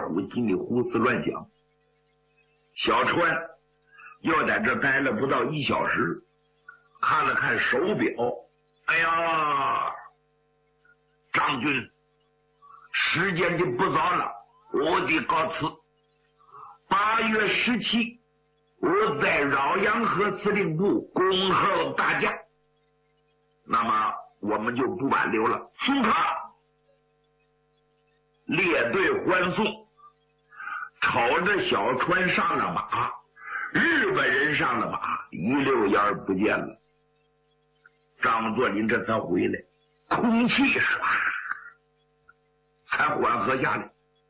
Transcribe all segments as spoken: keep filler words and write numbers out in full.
虎心里胡思乱想。小川又在这待了不到一小时，看了看手表，哎呀，张军，时间就不早了，我得告辞。八月十七，我在饶阳河司令部恭候大驾。那么我们就不挽留了，送他！列队欢送，瞅着小川上了马，日本人上了马，一溜烟儿不见了。张作霖这才回来，空气唰才缓和下来。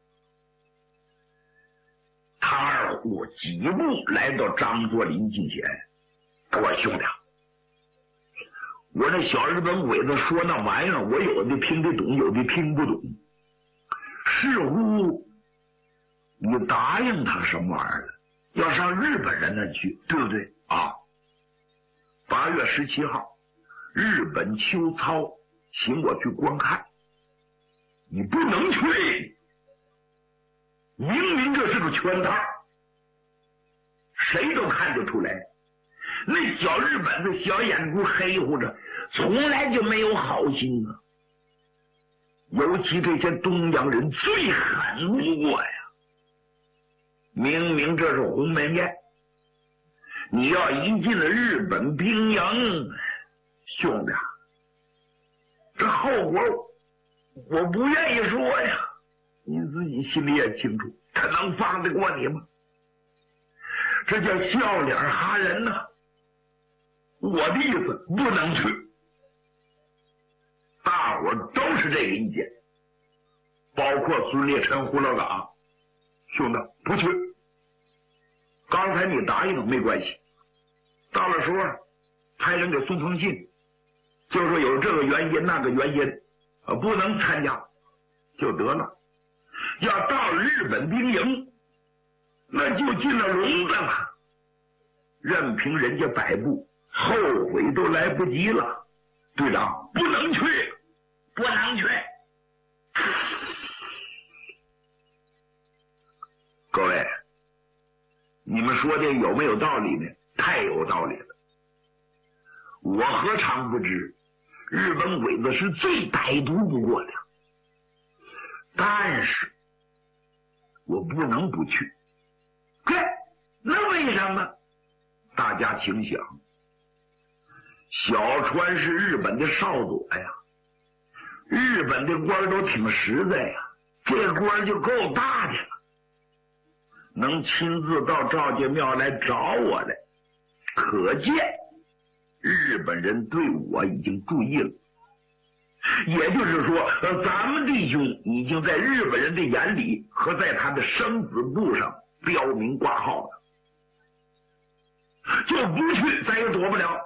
他二虎几步来到张作霖近前，我说兄弟，我这小日本鬼子说那玩意儿，我有的听得懂，有的听不懂。似乎你答应他什么玩意儿了？要上日本人那去，对不对啊？八月十七号，日本秋操请我去观看，你不能去，明明这是个圈套，谁都看得出来。那小日本的小眼珠黑乎着，从来就没有好心啊。尤其这些东洋人最狠不过呀！明明这是鸿门宴，你要一进了日本兵营，兄弟，这后果我不愿意说呀，你自己心里也清楚，他能放得过你吗？这叫笑脸哈人呐、啊！我的意思不能去，大伙都是这个意见，包括孙烈臣、胡老大。兄弟，不去。刚才你答应没关系，到了时候派人给送封信，就说有这个原因那个原因，呃，不能参加就得了。要到日本兵营，那就进了笼子了，任凭人家摆布，后悔都来不及了。队长，不能去，不能去。各位，你们说的有没有道理呢？太有道理了。我何尝不知日本鬼子是最歹毒不过的，但是我不能不去。对，那为什么？大家请想，小川是日本的少佐呀，日本的官都挺实在呀，这官就够大的了，能亲自到赵家庙来找我来，可见日本人对我已经注意了。也就是说，咱们弟兄已经在日本人的眼里和在他的生死簿上标明挂号了，就不去咱也躲不了。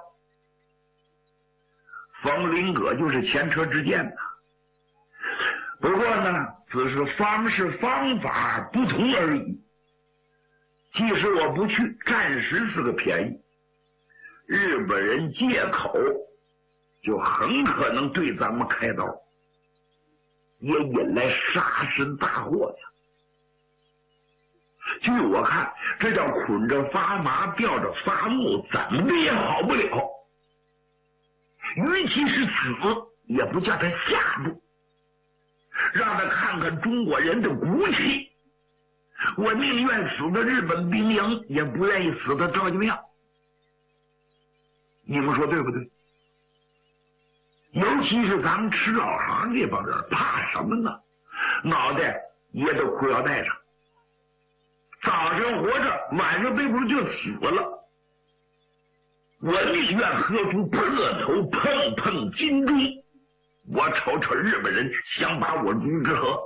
冯林葛就是前车之鉴呐，不过呢，只是方式方法不同而已。即使我不去，暂时是个便宜，日本人借口就很可能对咱们开刀，也引来杀身大祸呀。据我看，这叫捆着发麻，吊着发木，怎么的也好不了。与其是死，也不叫他下步，让他看看中国人的骨气。我宁愿死在日本兵营，也不愿意死在赵家庙。你们说对不对？尤其是咱们吃老行这帮人，怕什么呢？脑袋掖到裤腰带上，早上活着，晚上背不就死了。我宁愿喝出破头，碰碰金钟，我瞅瞅日本人想把我如何。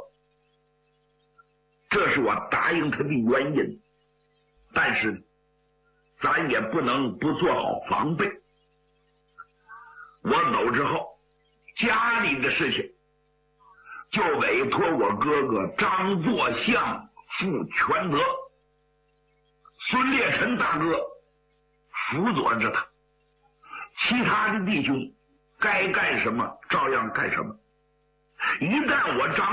这是我答应他的原因，但是咱也不能不做好防备。我走之后，家里的事情就委托我哥哥张作相负全责，孙烈臣大哥辅佐着他，其他的弟兄该干什么照样干什么。一旦我张